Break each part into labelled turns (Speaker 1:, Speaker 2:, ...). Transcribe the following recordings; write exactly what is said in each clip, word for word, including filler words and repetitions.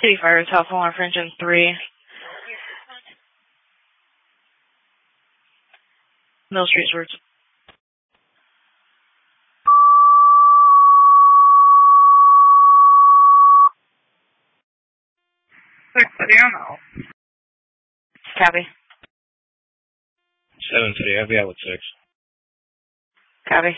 Speaker 1: City Fire, South Alarm for Engine three. Mill Street, Swords.
Speaker 2: Six, ammo.
Speaker 1: Copy.
Speaker 3: Seven City, I'll be out with six.
Speaker 1: Copy.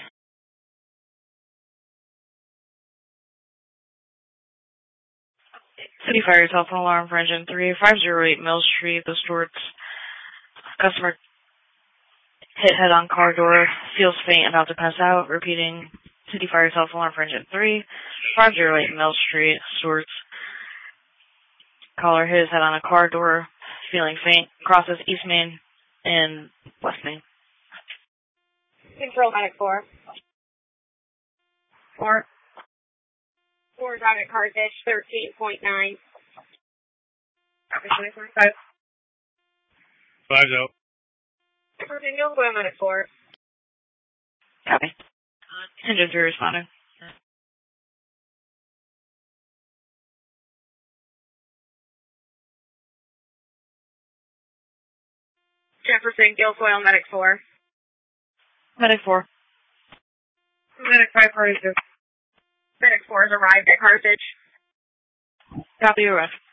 Speaker 1: City Fire, telephone alarm for Engine three, five zero eight Mill Street, The Stewarts. Customer hit head on car door, feels faint, about to pass out. Repeating, City Fire, telephone alarm for Engine three, five zero eight Mill Street, Stewarts. Caller hit his head on a car door, feeling faint, crosses East Main and West Main.
Speaker 4: Control Medic four.
Speaker 2: Four.
Speaker 4: Four out at Carthage, thirteen point nine.
Speaker 2: Five.
Speaker 3: Five out.
Speaker 4: Virginia, go Medic four.
Speaker 1: Copy. Engine three responding.
Speaker 4: Jefferson, Guilfoyle, Medic four.
Speaker 1: Medic four.
Speaker 2: Medic five forty-two.
Speaker 4: Medic four has arrived at Carthage.
Speaker 1: Copy, arrest.